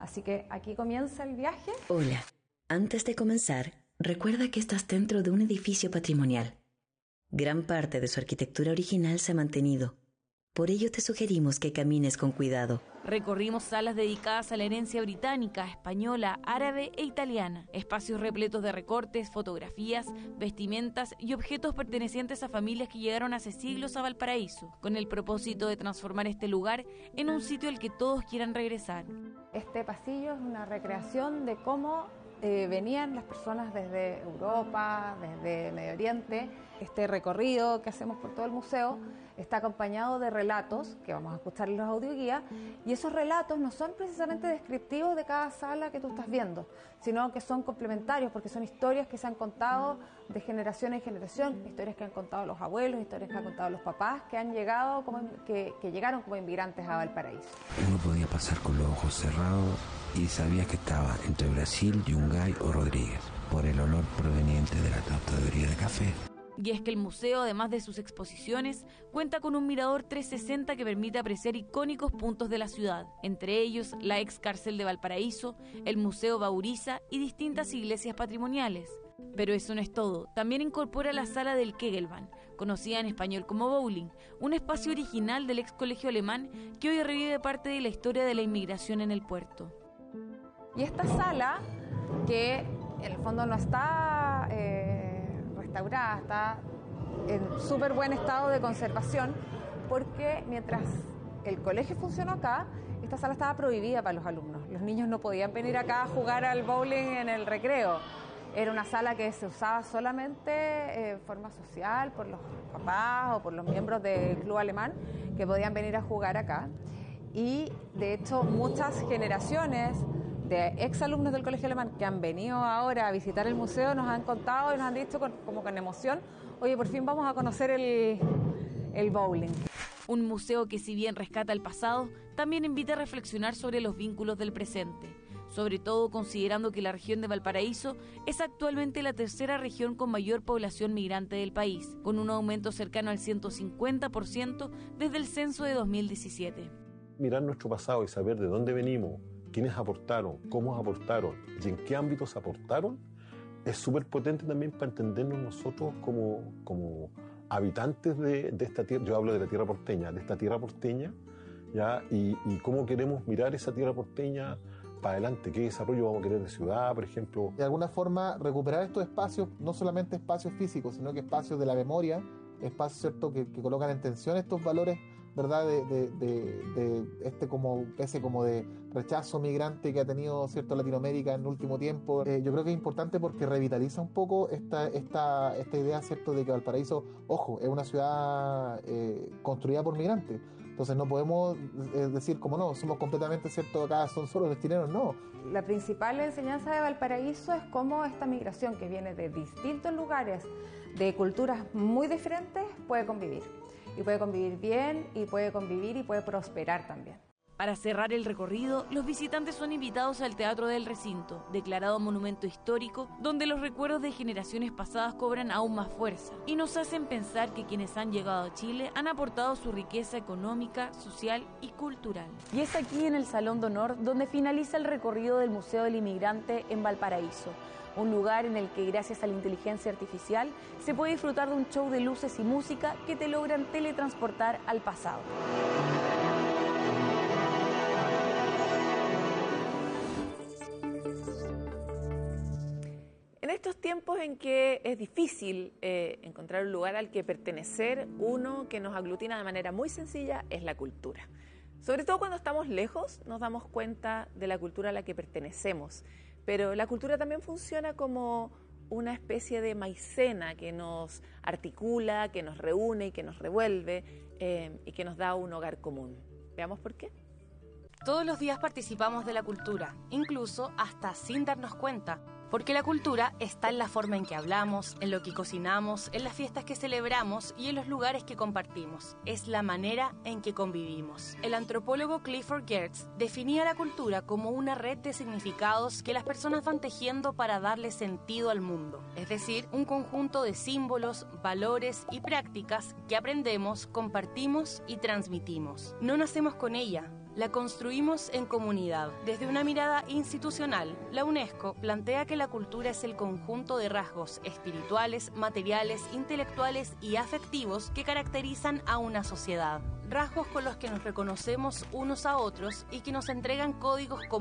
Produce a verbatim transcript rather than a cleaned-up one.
Así que aquí comienza el viaje. Hola, antes de comenzar, recuerda que estás dentro de un edificio patrimonial. Gran parte de su arquitectura original se ha mantenido. Por ello te sugerimos que camines con cuidado. Recorrimos salas dedicadas a la herencia británica, española, árabe e italiana. Espacios repletos de recortes, fotografías, vestimentas y objetos pertenecientes a familias que llegaron hace siglos a Valparaíso, con el propósito de transformar este lugar en un sitio al que todos quieran regresar. Este pasillo es una recreación de cómo eh, venían las personas desde Europa, desde Medio Oriente. Este recorrido que hacemos por todo el museo está acompañado de relatos que vamos a escuchar en los audioguías, y esos relatos no son precisamente descriptivos de cada sala que tú estás viendo, sino que son complementarios porque son historias que se han contado de generación en generación, historias que han contado los abuelos, historias que han contado los papás que han llegado como, que, que llegaron como inmigrantes a Valparaíso. Uno podía pasar con los ojos cerrados y sabía que estaba entre Brasil, Yungay o Rodríguez por el olor proveniente de la tostadería de café. Y es que el museo, además de sus exposiciones, cuenta con un mirador trescientos sesenta que permite apreciar icónicos puntos de la ciudad, entre ellos la ex cárcel de Valparaíso, el Museo Bauriza y distintas iglesias patrimoniales. Pero eso no es todo, también incorpora la sala del Kegelbahn, conocida en español como bowling, un espacio original del ex colegio alemán que hoy revive parte de la historia de la inmigración en el puerto. Y esta sala, que en el fondo no está eh, restaurada, está en súper buen estado de conservación, porque mientras el colegio funcionó acá, esta sala estaba prohibida para los alumnos. Los niños no podían venir acá a jugar al bowling en el recreo. Era una sala que se usaba solamente de forma social por los papás o por los miembros del club alemán que podían venir a jugar acá. Y de hecho muchas generaciones de exalumnos del colegio alemán que han venido ahora a visitar el museo nos han contado y nos han dicho con, como con emoción: oye, por fin vamos a conocer el, el bowling. Un museo que, si bien rescata el pasado, también invita a reflexionar sobre los vínculos del presente, sobre todo considerando que la región de Valparaíso es actualmente la tercera región con mayor población migrante del país, con un aumento cercano al ciento cincuenta por ciento desde el censo de dos mil diecisiete. Mirar nuestro pasado y saber de dónde venimos, quiénes aportaron, cómo aportaron y en qué ámbitos aportaron, es súper potente también para entendernos nosotros como, como habitantes de, de esta tierra. Yo hablo de la tierra porteña, de esta tierra porteña, ¿ya? Y, y cómo queremos mirar esa tierra porteña para adelante, qué desarrollo vamos a querer de ciudad, por ejemplo. De alguna forma, recuperar estos espacios, no solamente espacios físicos, sino que espacios de la memoria, espacios, ¿cierto?, que, que colocan en tensión estos valores, ¿verdad?, de, de, de, de este como ese como de rechazo migrante que ha tenido, cierto, Latinoamérica en el último tiempo. Eh, yo creo que es importante porque revitaliza un poco esta esta esta idea, cierto, de que Valparaíso, ojo, es una ciudad eh, construida por migrantes. Entonces no podemos eh, decir como no, somos completamente, cierto, acá son solo los chilenos, no. La principal enseñanza de Valparaíso es cómo esta migración que viene de distintos lugares, de culturas muy diferentes, puede convivir. Y puede convivir bien, y puede convivir y puede prosperar también. Para cerrar el recorrido, los visitantes son invitados al Teatro del Recinto, declarado monumento histórico, donde los recuerdos de generaciones pasadas cobran aún más fuerza y nos hacen pensar que quienes han llegado a Chile han aportado su riqueza económica, social y cultural. Y es aquí en el Salón de Honor donde finaliza el recorrido del Museo del Inmigrante en Valparaíso. Un lugar en el que, gracias a la inteligencia artificial, se puede disfrutar de un show de luces y música que te logran teletransportar al pasado. En estos tiempos en que es difícil eh, encontrar un lugar al que pertenecer, uno que nos aglutina de manera muy sencilla es la cultura. Sobre todo cuando estamos lejos, nos damos cuenta de la cultura a la que pertenecemos. Pero la cultura también funciona como una especie de maicena que nos articula, que nos reúne y que nos revuelve eh, y que nos da un hogar común. Veamos por qué. Todos los días participamos de la cultura, incluso hasta sin darnos cuenta, porque la cultura está en la forma en que hablamos, en lo que cocinamos, en las fiestas que celebramos y en los lugares que compartimos. Es la manera en que convivimos. El antropólogo Clifford Geertz definía la cultura como una red de significados que las personas van tejiendo para darle sentido al mundo. Es decir, un conjunto de símbolos, valores y prácticas que aprendemos, compartimos y transmitimos. No nacemos con ella, La construimos en comunidad. Desde una mirada institucional, la UNESCO plantea que la cultura es el conjunto de rasgos espirituales, materiales, intelectuales y afectivos que caracterizan a una sociedad. Rasgos con los que nos reconocemos unos a otros y que nos entregan códigos comunes